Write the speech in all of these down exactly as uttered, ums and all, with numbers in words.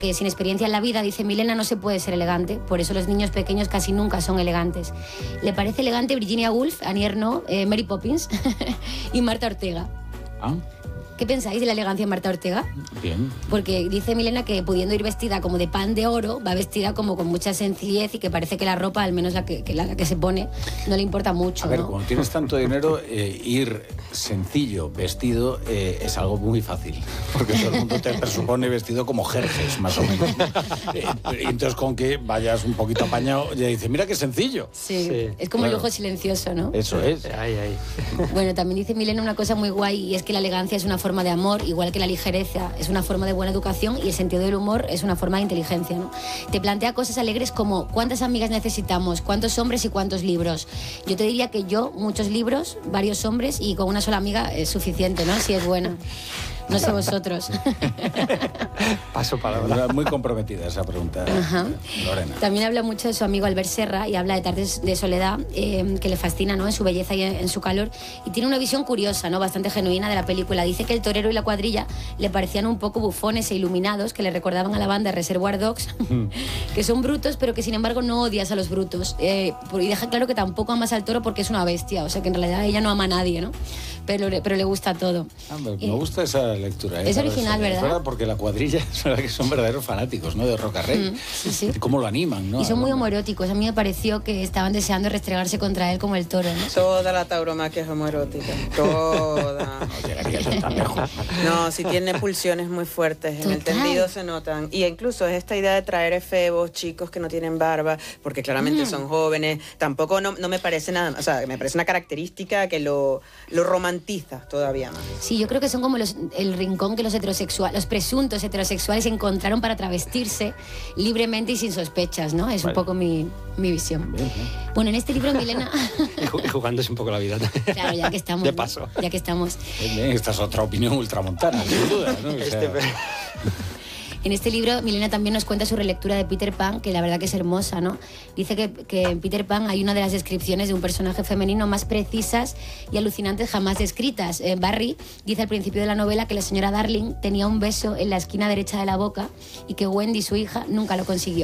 que sin experiencia en la vida, dice Milena, no se puede ser elegante, por eso los niños pequeños casi nunca son elegantes. Le parece elegante Virginia Woolf, Annie Ernaux, eh, Mary Poppins y Marta Ortega. ¿Ah? ¿Qué pensáis de la elegancia de Marta Ortega? Bien. Porque dice Milena que pudiendo ir vestida como de pan de oro, va vestida como con mucha sencillez y que parece que la ropa, al menos la que, que, la que se pone, no le importa mucho. A ver, ¿no? cuando tienes tanto dinero, eh, ir sencillo, vestido, eh, es algo muy fácil. Porque todo el mundo te presupone vestido como Jerjes, más o menos. eh, y entonces con que vayas un poquito apañado, ya dices, mira qué sencillo. Sí, Sí, es como claro. el lujo silencioso, ¿no? Eso es. Ay, ay. Bueno, también dice Milena una cosa muy guay y es que la elegancia es una forma de amor, igual que la ligereza es una forma de buena educación y el sentido del humor es una forma de inteligencia, ¿no? Te plantea cosas alegres como ¿cuántas amigas necesitamos? ¿Cuántos hombres y cuántos libros? Yo te diría que yo, muchos libros, varios hombres y con una sola amiga es suficiente, ¿no? Si es buena. No sé vosotros. Paso palabra. Muy comprometida esa pregunta, Ajá. Lorena. También habla mucho de su amigo Albert Serra y habla de Tardes de Soledad, eh, que le fascina, ¿no? En su belleza y en, en su calor. Y tiene una visión curiosa, ¿no? Bastante genuina de la película. Dice que el torero y la cuadrilla le parecían un poco bufones e iluminados, que le recordaban a la banda Reservoir Dogs, que son brutos, pero que sin embargo no odias a los brutos. Eh, y deja claro que tampoco amas al toro porque es una bestia. O sea que en realidad ella no ama a nadie, ¿no? Pero, pero le gusta todo. Ah, me, Y- me gusta esa lectura. ¿eh? Es original, Es ¿verdad? verdad, porque la cuadrilla es verdad que son verdaderos fanáticos, ¿no? De Roca Rey. Mm, sí, sí. Cómo lo animan, ¿no? Y son muy Al hombre. homoeróticos. A mí me pareció que estaban deseando restregarse contra él como el toro, ¿no? Toda la tauromaquia es homoerótica. Toda. No llegaría yo tan lejos. No, si tiene pulsiones muy fuertes, en el Total. tendido se notan. Y incluso es esta idea de traer efebos, chicos que no tienen barba, porque claramente Mm. son jóvenes. Tampoco no, no me parece nada, o sea, me parece una característica que lo, lo romantiza todavía más. Sí, yo creo que son como los, el rincón que los heterosexuales, los presuntos heterosexuales encontraron para travestirse libremente y sin sospechas, ¿no? Es Vale. un poco mi, mi visión. Bien, bien. Bueno, en este libro, Milena... Y ju- y jugándose un poco la vida. Claro, ya que estamos. De ¿no? paso. Ya que estamos. Bien, bien. Esta es otra opinión ultramontana, sin duda, ¿no? O sea, Este- En este libro, Milena también nos cuenta su relectura de Peter Pan, que la verdad que es hermosa, ¿no? Dice que, que en Peter Pan hay una de las descripciones de un personaje femenino más precisas y alucinantes jamás descritas. Eh, Barry dice al principio de la novela que la señora Darling tenía un beso en la esquina derecha de la boca y que Wendy, su hija, nunca lo consiguió.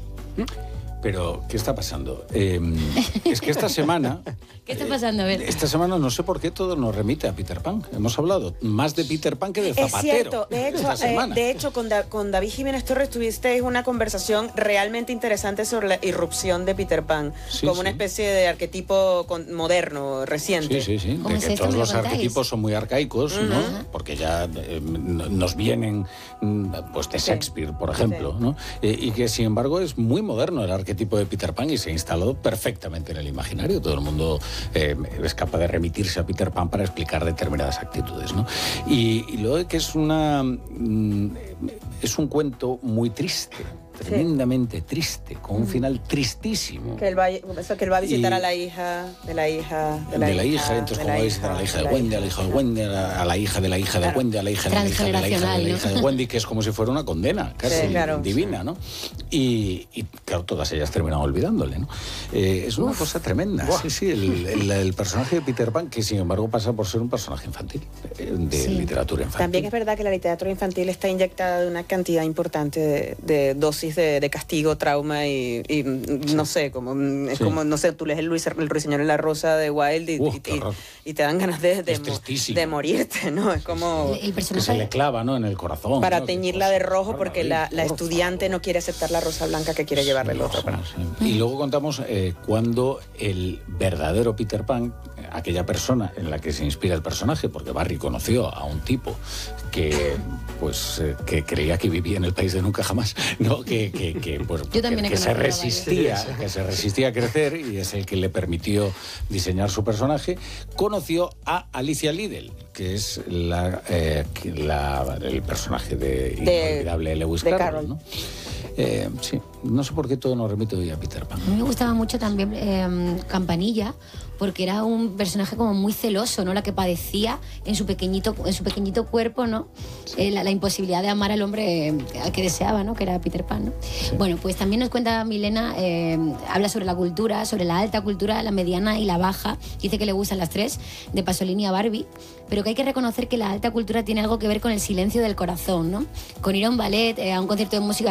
Pero, ¿qué está pasando? Eh, es que esta semana... ¿Qué está pasando? A ver. Esta semana no sé por qué todo nos remite a Peter Pan. Hemos hablado más de Peter Pan que de Es Zapatero. cierto, de hecho, esta eh, semana. de hecho con, Da- con David Jiménez Torres tuvisteis una conversación realmente interesante sobre la irrupción de Peter Pan, Sí, como sí. una especie de arquetipo con- moderno, reciente. Sí, sí, sí. ¿Cómo De es que esto? todos ¿Me lo los contáis? arquetipos son muy arcaicos, ¿no? Ujú. Porque ya eh, n- nos vienen mm, pues de Sí. Shakespeare, por ejemplo, Sí. ¿no? Eh, y que sin embargo es muy moderno el arquetipo de Peter Pan y se ha instalado perfectamente en el imaginario. Todo el mundo eh, es capaz de remitirse a Peter Pan para explicar determinadas actitudes, ¿no? Y, y luego que es una mm, es un cuento muy triste, tremendamente triste, con un final tristísimo. Que él va, eso, que él va a visitar Y- a la hija, de la hija, de la, hija, entonces de como va a visitar a la hija de Wendy, a la hija de Wendy, a la, a la hija de la hija de Claro. Wendy, a la hija de la hija de la hija de la Transgeneracional, hija de Wendy, que es como si fuera una condena, casi Sí, claro. divina, ¿no? Y, y, claro, todas ellas terminan olvidándole, ¿no? Eh, es una cosa tremenda. Sí, sí, el, el- el personaje de Peter Pan, que sin embargo pasa por ser un personaje infantil, eh, de Sí. literatura infantil. También es verdad que la literatura infantil está inyectada de una cantidad importante de, de dosis de, de castigo, trauma y, y, no sé, como es Sí. como, no sé, tú lees el, Luis, el Ruiseñor en la Rosa de Wilde y, Uf, y- qué y- horror. y te dan ganas de, de, Es mo- tristísimo. de morirte, ¿no? Es como El, el Que se le personaje... clava, ¿no? En el corazón. para ¿no? Qué teñirla cosa. de rojo Por porque favor, la, la por estudiante favor. no quiere aceptar la rosa blanca que quiere llevarle el otro. Sí, sí. Y luego contamos eh, cuando el verdadero Peter Pan, eh, aquella persona en la que se inspira el personaje, porque Barry conoció a un tipo que pues eh, que creía que vivía en el país de nunca jamás, no, que, que, que, pues, Yo también he que, que se conocido a Barry. resistía, que se resistía a crecer y es el que le permitió diseñar su personaje, conoció a Alicia Liddell, que es la, eh, que la- el personaje de, inolvidable Lewis de Carroll, Carroll. ¿no? Eh, sí, no sé por qué todo nos remite hoy a Peter Pan. A mí me gustaba mucho también eh, Campanilla, porque era un personaje como muy celoso, ¿no? La que padecía en su pequeñito, en su pequeñito cuerpo, ¿no? Eh, la, la imposibilidad de amar al hombre eh, al que deseaba, ¿no? Que era Peter Pan, ¿no? Bueno, pues también nos cuenta Milena, eh, habla sobre la cultura, sobre la alta cultura, la mediana y la baja. Dice que le gustan las tres, de Pasolini a Barbie, pero que hay que reconocer que la alta cultura tiene algo que ver con el silencio del corazón, ¿no? Con ir a un ballet, eh, a un concierto de música